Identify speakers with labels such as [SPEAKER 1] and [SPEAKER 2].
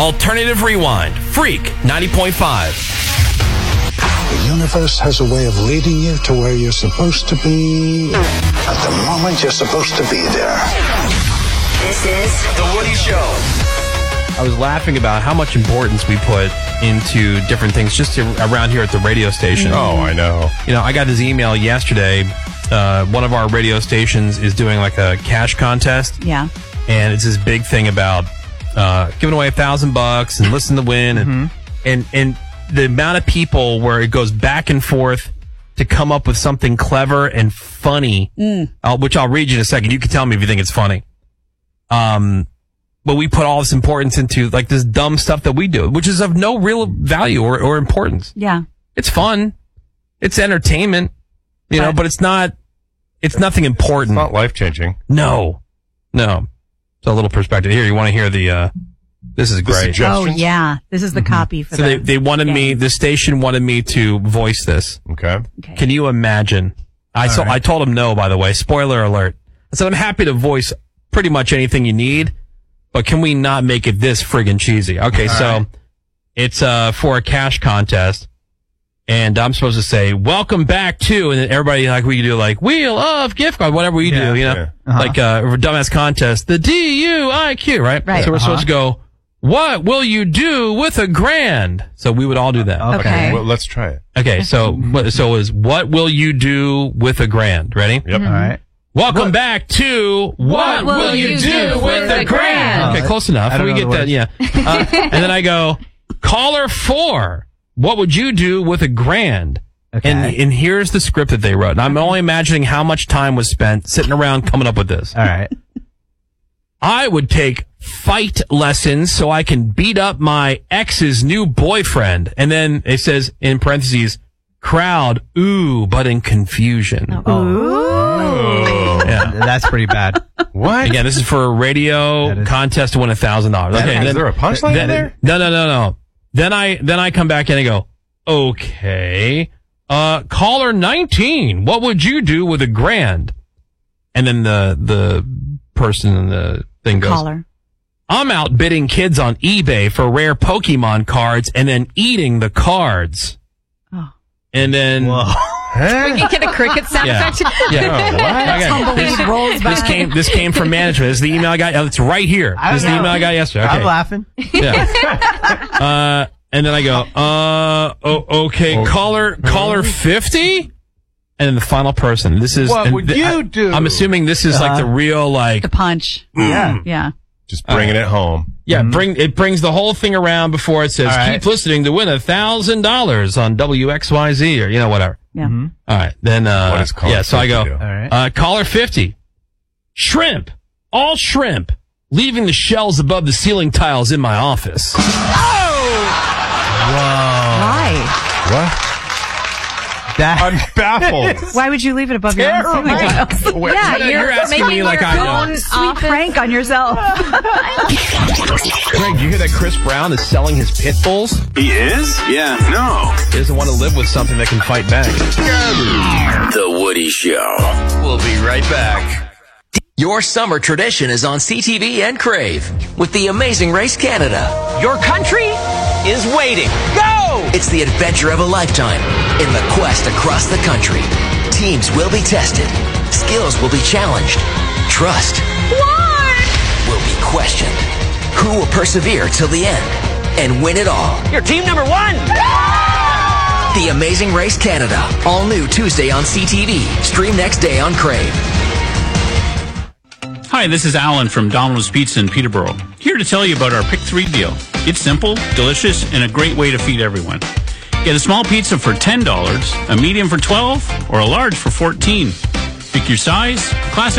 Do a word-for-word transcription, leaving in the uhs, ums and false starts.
[SPEAKER 1] Alternative Rewind. Freak ninety point five.
[SPEAKER 2] The universe has a way of leading you to where you're supposed to be at the moment you're supposed to be there.
[SPEAKER 3] This is
[SPEAKER 1] The Woody Show. I was laughing about how much importance we put into different things just to, around here at the radio station.
[SPEAKER 4] Oh, I know.
[SPEAKER 1] You know, I got this email yesterday. Uh, one of our radio stations is doing like a cash contest.
[SPEAKER 5] Yeah.
[SPEAKER 1] And it's this big thing about uh, giving away a thousand bucks and listen to win. And, mm-hmm. and, and the amount of people where it goes back and forth to come up with something clever and funny, mm. uh, which I'll read you in a second. You can tell me if you think it's funny. Um, but we put all this importance into like this dumb stuff that we do, which is of no real value or, or importance.
[SPEAKER 5] Yeah.
[SPEAKER 1] It's fun. It's entertainment, you but, know, but it's not, it's nothing important.
[SPEAKER 4] It's not life-changing.
[SPEAKER 1] No. No. So a little perspective here. You want to hear the, uh, this is great.
[SPEAKER 5] Oh, yeah. This is the mm-hmm. copy for
[SPEAKER 1] So
[SPEAKER 5] the
[SPEAKER 1] they, they wanted game. me, the station wanted me to voice this.
[SPEAKER 4] Okay.
[SPEAKER 5] okay.
[SPEAKER 1] Can you imagine? I saw, right. I told him no, by the way. Spoiler alert. I said, I'm happy to voice pretty much anything you need, but can we not make it this friggin' cheesy? Okay, All so right. it's uh for a cash contest, and I'm supposed to say, welcome back to, and then everybody, like, we can do, like, Wheel of Gift Card, whatever we yeah, do, you know? Yeah. Uh-huh. Like, uh, a dumbass contest, the D U I Q, right?
[SPEAKER 5] Right.
[SPEAKER 1] So we're
[SPEAKER 5] uh-huh.
[SPEAKER 1] supposed to go, what will you do with a grand? So we would all do that.
[SPEAKER 5] Okay. okay.
[SPEAKER 4] Well, let's try it.
[SPEAKER 1] Okay, so, so is, what will you do with a grand? Ready?
[SPEAKER 4] Yep.
[SPEAKER 5] Mm-hmm.
[SPEAKER 4] All right.
[SPEAKER 1] Welcome
[SPEAKER 5] what?
[SPEAKER 1] back to What, what Will, will You Do, do with a Grand? Okay, close enough. We get that, yeah. Uh, and then I go, caller four, what would you do with a grand? Okay. And and here's the script that they wrote. And I'm only imagining how much time was spent sitting around coming up with this.
[SPEAKER 6] All right.
[SPEAKER 1] I would take fight lessons so I can beat up my ex's new boyfriend. And then it says in parentheses, crowd, ooh, but in confusion.
[SPEAKER 5] Oh. Ooh.
[SPEAKER 6] Yeah, that's pretty bad.
[SPEAKER 4] What?
[SPEAKER 1] Again, this is for a radio is, contest to win a thousand dollars. Okay,
[SPEAKER 4] is
[SPEAKER 1] then,
[SPEAKER 4] there a punchline in there?
[SPEAKER 1] No, no, no, no. Then I then I come back in and go, okay, uh, caller nineteen, what would you do with a grand? And then the the person in the thing goes,
[SPEAKER 5] caller.
[SPEAKER 1] I'm out bidding kids on eBay for rare Pokemon cards and then eating the cards.
[SPEAKER 5] Oh.
[SPEAKER 1] And then.
[SPEAKER 4] Whoa.
[SPEAKER 5] We can get a cricket sound
[SPEAKER 1] yeah.
[SPEAKER 5] effect.
[SPEAKER 1] Yeah.
[SPEAKER 5] Oh, what?
[SPEAKER 1] Okay. This,
[SPEAKER 5] rolls
[SPEAKER 1] this came. This came from management. This is the email I got. It's right here. This is the email I got yesterday. Okay.
[SPEAKER 6] I'm laughing.
[SPEAKER 1] Yeah. uh, and then I go. Uh. Oh, okay. Oh. Caller. Caller fifty. And then the final person. This is.
[SPEAKER 4] What would
[SPEAKER 1] th-
[SPEAKER 4] you
[SPEAKER 1] I,
[SPEAKER 4] do?
[SPEAKER 1] I'm assuming this is uh, like the real like
[SPEAKER 5] the punch.
[SPEAKER 1] Mm.
[SPEAKER 5] Yeah. Yeah.
[SPEAKER 4] Just bringing uh, it home.
[SPEAKER 1] Yeah,
[SPEAKER 4] mm-hmm.
[SPEAKER 1] bring it brings the whole thing around before it says right. keep listening to win a thousand dollars on W X Y Z or you know whatever.
[SPEAKER 5] Yeah.
[SPEAKER 1] Mm-hmm. All right, then uh,
[SPEAKER 4] what is
[SPEAKER 1] yeah, so I go.
[SPEAKER 4] Do?
[SPEAKER 1] All right. Uh, caller fifty, shrimp, all shrimp, leaving the shells above the ceiling tiles in my office.
[SPEAKER 5] Oh!
[SPEAKER 6] Whoa!
[SPEAKER 5] Why?
[SPEAKER 4] What?
[SPEAKER 6] That
[SPEAKER 4] I'm baffled.
[SPEAKER 5] Why would you leave it above your own ceiling tiles?
[SPEAKER 1] Wait,
[SPEAKER 5] yeah,
[SPEAKER 1] you're,
[SPEAKER 5] you're,
[SPEAKER 1] you're asking me like I know.
[SPEAKER 5] Sweet office. Prank on yourself.
[SPEAKER 1] Greg, you hear that Chris Brown is selling his pit bulls?
[SPEAKER 7] He is? Yeah. No.
[SPEAKER 1] He doesn't want to live with something that can fight back.
[SPEAKER 3] The Woody Show.
[SPEAKER 1] We'll be right back.
[SPEAKER 8] Your summer tradition is on C T V and Crave with The Amazing Race Canada.
[SPEAKER 9] Your country is waiting. Go!
[SPEAKER 8] It's the adventure of a lifetime in the quest across the country. Teams will be tested. Skills will be challenged. Trust
[SPEAKER 9] What?
[SPEAKER 8] will be questioned. Who will persevere till the end and win it all?
[SPEAKER 9] You're team number one!
[SPEAKER 8] The Amazing Race Canada. All new Tuesday on C T V. Stream next day on Crave.
[SPEAKER 10] Hi, this is Alan from Domino's Pizza in Peterborough. Here to tell you about our Pick three deal. It's simple, delicious, and a great way to feed everyone. Get a small pizza for ten dollars, a medium for twelve dollars, or a large for fourteen dollars. Pick your size, classic